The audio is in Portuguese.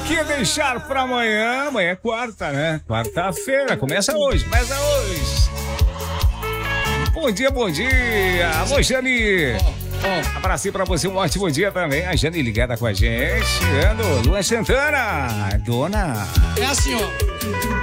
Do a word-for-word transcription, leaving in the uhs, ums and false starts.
que deixar pra amanhã? Amanhã é quarta, né? Quarta-feira, começa hoje, começa hoje. Bom dia, bom dia. Alô, Jani. Oh, abracinho pra você, um ótimo dia também. A Jane ligada com a gente. Chegando, Luan Santana. Dona. É assim, ó.